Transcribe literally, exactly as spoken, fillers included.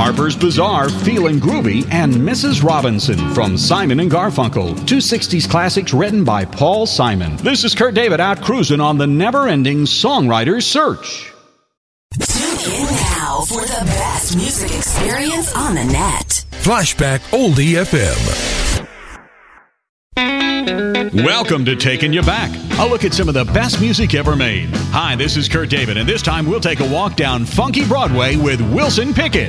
Harper's Bazaar, Feelin' Groovy, and Missus Robinson from Simon and Garfunkel. Two sixties classics written by Paul Simon. This is Kurt David out cruising on the never-ending songwriter's search. Tune in now for the best music experience on the net. Flashback Oldie F M. Welcome to Taking You Back, a look at some of the best music ever made. Hi, this is Kurt David, and this time we'll take a walk down funky Broadway with Wilson Pickett.